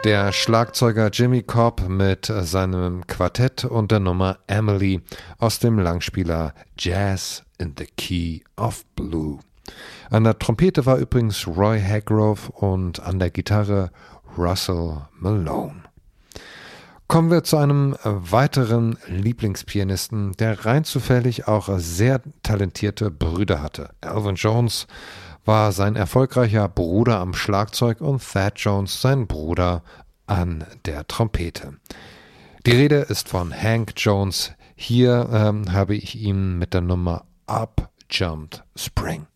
Der Schlagzeuger Jimmy Cobb mit seinem Quartett und der Nummer Emily aus dem Langspieler Jazz in the Key of Blue. An der Trompete war übrigens Roy Hargrove und an der Gitarre Russell Malone. Kommen wir zu einem weiteren Lieblingspianisten, der rein zufällig auch sehr talentierte Brüder hatte. Elvin Jones war sein erfolgreicher Bruder am Schlagzeug und Thad Jones sein Bruder an der Trompete. Die Rede ist von Hank Jones. Hier habe ich ihn mit der Nummer Up Jumped Spring.